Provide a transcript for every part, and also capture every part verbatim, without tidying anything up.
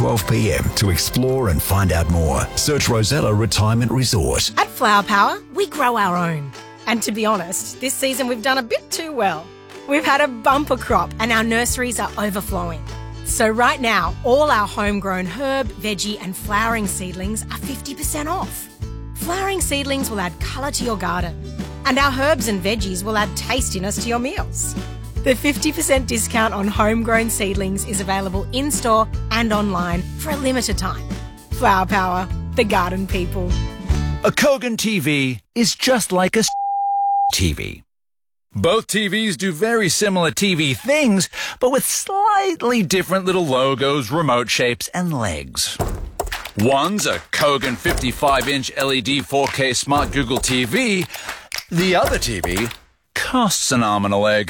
twelve p m to explore and find out more. Search Rosella Retirement Resort. At Flower Power, we grow our own. And to be honest, this season we've done a bit too well. We've had a bumper crop and our nurseries are overflowing. So right now, all our homegrown herb, veggie and flowering seedlings are fifty percent off. Flowering seedlings will add colour to your garden, and our herbs and veggies will add tastiness to your meals. The fifty percent discount on homegrown seedlings is available in-store and online for a limited time. Flower Power, the garden people. A Kogan T V is just like a T V. Both T Vs do very similar T V things, but with slightly different little logos, remote shapes, and legs. One's a Kogan fifty-five inch L E D four K Smart Google T V. The other T V costs an arm and a leg.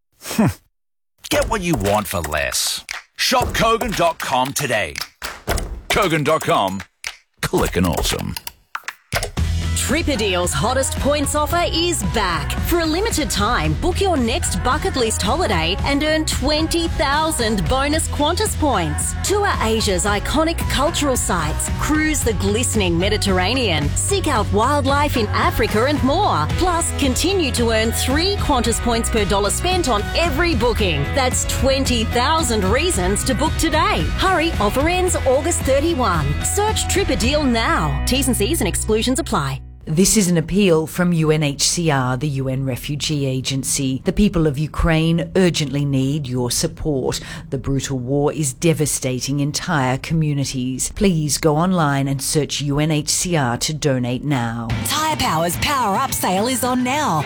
Get what you want for less. Shop Kogan dot com today. Kogan dot com. Clickin' awesome. Tripadeal's hottest points offer is back. For a limited time, book your next bucket list holiday and earn twenty thousand bonus Qantas points. Tour Asia's iconic cultural sites, cruise the glistening Mediterranean, seek out wildlife in Africa and more. Plus, continue to earn three Qantas points per dollar spent on every booking. That's twenty thousand reasons to book today. Hurry, offer ends August thirty-first. Search Tripadeal now. T's and C's and exclusions apply. This is an appeal from U N H C R, the U N Refugee Agency. The people of Ukraine urgently need your support. The brutal war is devastating entire communities. Please go online and search U N H C R to donate now. Tyre Power's Power Up sale is on now.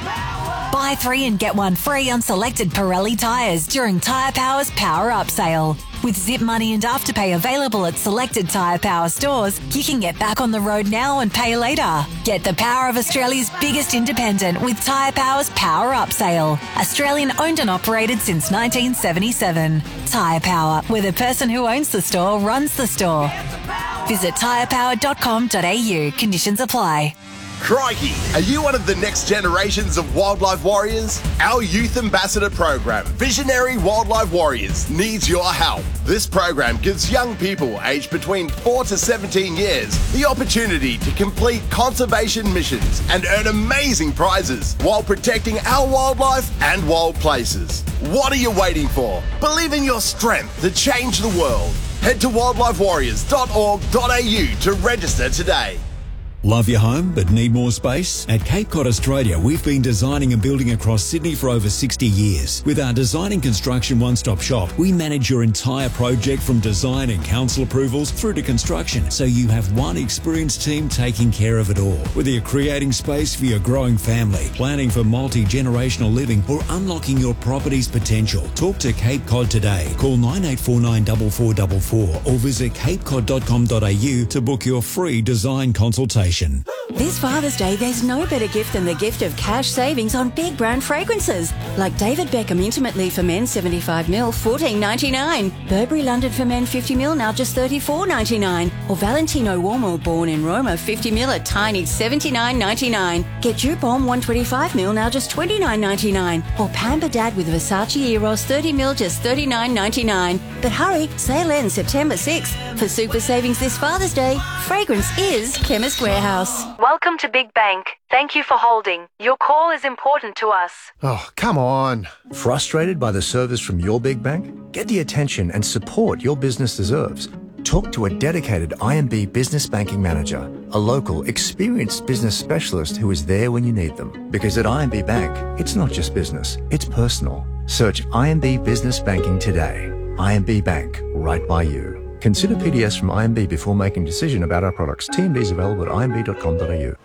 Buy three and get one free on selected Pirelli tyres during Tyre Power's Power Up sale. With Zip Money and Afterpay available at selected Tyre Power stores, you can get back on the road now and pay later. Get the power of Australia's biggest independent with Tyre Power's Power Up sale. Australian owned and operated since nineteen seventy-seven. Tyre Power, where the person who owns the store runs the store. Visit tyre power dot com dot a u. Conditions apply. Crikey! Are you one of the next generations of wildlife warriors? Our Youth Ambassador program, Visionary Wildlife Warriors, needs your help. This program gives young people aged between four to seventeen years the opportunity to complete conservation missions and earn amazing prizes while protecting our wildlife and wild places. What are you waiting for? Believe in your strength to change the world. Head to wildlife warriors dot org dot a u to register today. Love your home but need more space? At Cape Cod Australia, we've been designing and building across Sydney for over sixty years. With our design and construction one-stop shop, we manage your entire project from design and council approvals through to construction, so you have one experienced team taking care of it all. Whether you're creating space for your growing family, planning for multi-generational living, or unlocking your property's potential, talk to Cape Cod today. Call nine eight four nine four four four four or visit cape cod dot com dot a u to book your free design consultation. This Father's Day, there's no better gift than the gift of cash savings on big brand fragrances. Like David Beckham Intimately for men seventy-five mil, fourteen ninety-nine. Burberry London for men fifty mil, now just thirty-four ninety-nine. Or Valentino Uomo Born in Roma fifty mil, a tiny seventy-nine ninety-nine. Get Dupont one twenty-five mil, now just twenty-nine ninety-nine. Or Pamper Dad with Versace Eros thirty mil, just thirty-nine ninety-nine. But hurry, sale ends September sixth. For super savings this Father's Day, fragrance is Chemist Warehouse. Welcome to Big Bank. Thank you for holding. Your call is important to us. Oh, come on. Frustrated by the service from your big bank? Get the attention and support your business deserves. Talk to a dedicated I M B business banking manager, a local, experienced business specialist who is there when you need them. Because at I M B Bank, it's not just business, it's personal. Search I M B Business Banking today. I M B Bank, right by you. Consider P D S from I M B before making a decision about our products. T M D is available at i m b dot com dot a u.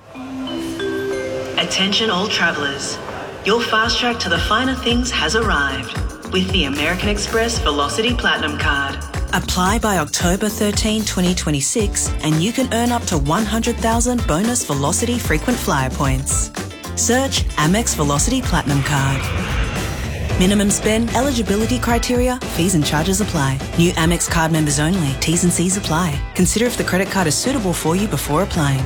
Attention all travellers. Your fast track to the finer things has arrived with the American Express Velocity Platinum Card. Apply by October thirteenth, twenty twenty-six and you can earn up to one hundred thousand bonus Velocity frequent flyer points. Search Amex Velocity Platinum Card. Minimum spend, eligibility criteria, fees and charges apply. New Amex card members only. T's and C's apply. Consider if the credit card is suitable for you before applying.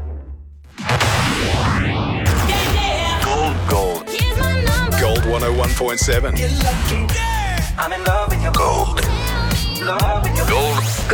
Gold, gold. Gold one oh one point seven. I'm in love with your gold. Love with your